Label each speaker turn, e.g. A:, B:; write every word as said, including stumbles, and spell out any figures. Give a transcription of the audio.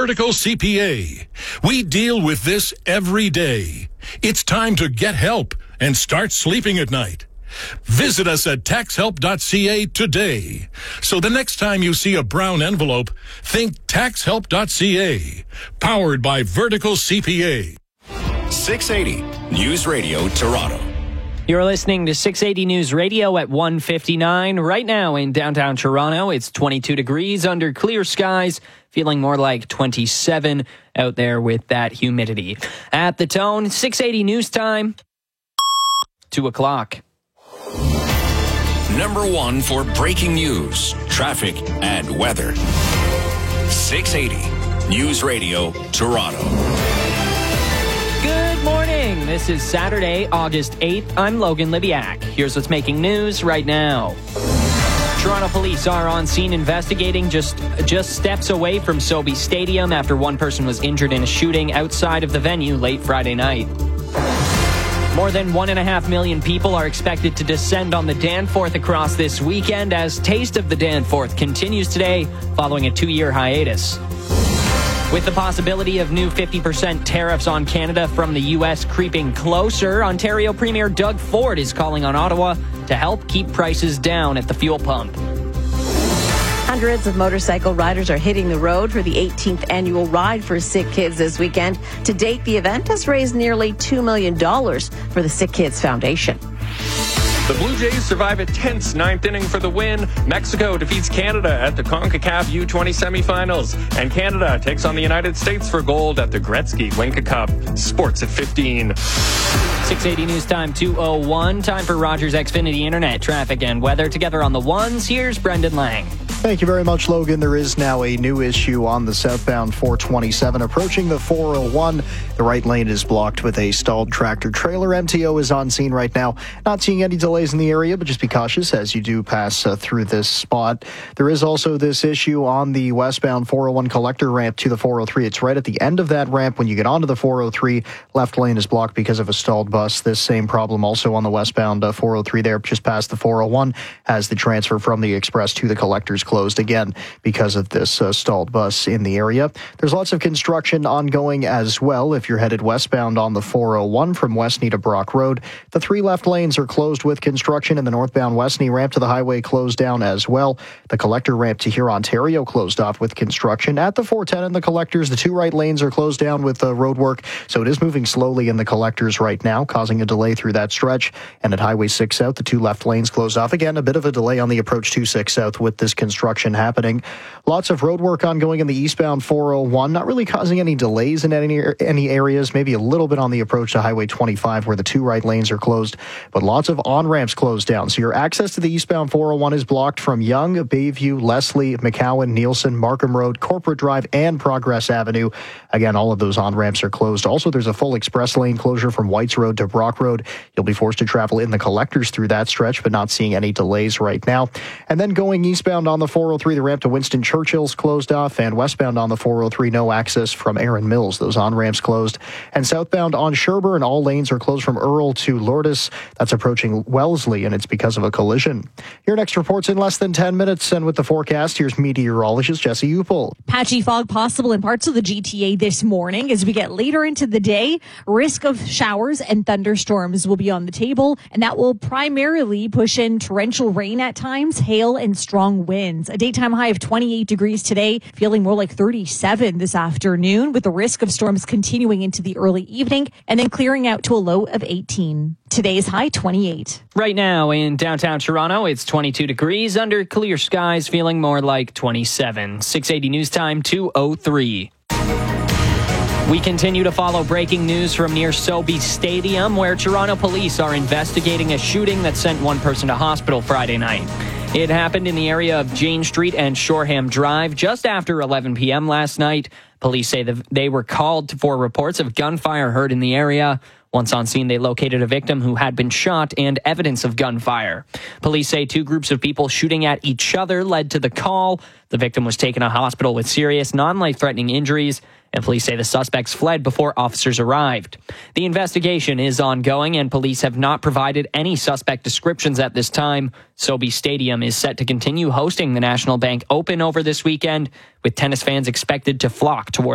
A: Vertical C P A. We deal with this every day. It's time to get help and start sleeping at night. Visit us at tax help dot c a today. So the next time you see a brown envelope, think tax help dot c a. Powered by Vertical C P A.
B: six eighty News Radio Toronto.
C: You're listening to six eighty News Radio at one fifty-nine. Right now in downtown Toronto, it's twenty-two degrees under clear skies, feeling more like twenty-seven out there with that humidity. At the tone, six eighty News Time, two o'clock.
B: Number one for breaking news, traffic, and weather. six eighty News Radio Toronto.
C: Good morning. This is Saturday, August eighth. I'm Logan Libyak. Here's what's making news right now. Toronto police are on scene investigating just just steps away from Sobeys Stadium after one person was injured in a shooting outside of the venue late Friday night. More than one and a half million people are expected to descend on the Danforth across this weekend as Taste of the Danforth continues today following a two-year hiatus. With the possibility of new fifty percent tariffs on Canada from the U S creeping closer, Ontario Premier Doug Ford is calling on Ottawa to help keep prices down at the fuel pump.
D: Hundreds of motorcycle riders are hitting the road for the eighteenth annual Ride for Sick Kids this weekend. To date, the event has raised nearly two million dollars for the Sick Kids Foundation.
E: The Blue Jays survive a tense ninth inning for the win. Mexico defeats Canada at the CONCACAF U twenty semifinals. And Canada takes on the United States for gold at the Gretzky Winca Cup. Sports at fifteen.
C: six eighty News Time two oh one. Time for Rogers Xfinity Internet traffic and weather. Together on the ones, here's Brendan Lang.
F: Thank you very much, Logan. There is now a new issue on the southbound four twenty-seven approaching the four oh one. The right lane is blocked with a stalled tractor trailer. M T O is on scene right now. Not seeing any delays in the area, but just be cautious as you do pass uh, through this spot. There is also this issue on the westbound four oh one collector ramp to the four oh three. It's right at the end of that ramp when you get onto the four oh three. Left lane is blocked because of a stalled bus. This same problem also on the westbound uh, four oh three there, just past the four oh one, as the transfer from the express to the collectors closed again because of this uh, stalled bus in the area. There's lots of construction ongoing as well. If you're headed westbound on the four oh one from Westney to Brock Road, the three left lanes are closed with construction, and the northbound Westney ramp to the highway closed down as well. The collector ramp to here, Ontario, closed off with construction. At the four ten and the collectors, the two right lanes are closed down with uh, road work, so it is moving slowly in the collectors right now, causing a delay through that stretch. And at Highway six South, the two left lanes closed off again. A bit of a delay on the approach to six South with this construction happening. Lots of road work ongoing in the eastbound four oh one, not really causing any delays in any any areas, maybe a little bit on the approach to Highway twenty-five where the two right lanes are closed, but lots of on-ramps closed down. So your access to the eastbound four oh one is blocked from Yonge, Bayview, Leslie, McCowan, Nielsen, Markham Road, Corporate Drive, and Progress Avenue. Again, all of those on-ramps are closed. Also, there's a full express lane closure from Whites Road to Brock Road. You'll be forced to travel in the collectors through that stretch, but not seeing any delays right now. And then going eastbound on the four oh three, the ramp to Winston Churchill's closed off, and westbound on the four oh three, no access from Aaron Mills. Those on-ramps closed. And southbound on Sherbourne, all lanes are closed from Earl to Lourdes. That's approaching Wellesley, and it's because of a collision. Your next report's in less than ten minutes, and with the forecast, here's meteorologist Jesse Upel.
G: Patchy fog possible in parts of the G T A this morning. As we get later into the day, risk of showers and thunderstorms will be on the table, and that will primarily push in torrential rain at times, hail, and strong winds. A daytime high of twenty-eight degrees today, feeling more like thirty-seven this afternoon, with the risk of storms continuing into the early evening and then clearing out to a low of eighteen. Today's high, twenty-eight.
C: Right now in downtown Toronto, it's twenty-two degrees under clear skies, feeling more like twenty-seven. six eighty News Time two oh three. We continue to follow breaking news from near Sobeys Stadium, where Toronto police are investigating a shooting that sent one person to hospital Friday night. It happened in the area of Jane Street and Shoreham Drive just after eleven p.m. last night. Police say that they were called for reports of gunfire heard in the area. Once on scene, they located a victim who had been shot and evidence of gunfire. Police say two groups of people shooting at each other led to the call. The victim was taken to hospital with serious, non-life-threatening injuries, and police say the suspects fled before officers arrived. The investigation is ongoing, and police have not provided any suspect descriptions at this time. Sobeys Stadium is set to continue hosting the National Bank Open over this weekend, with tennis fans expected to flock toward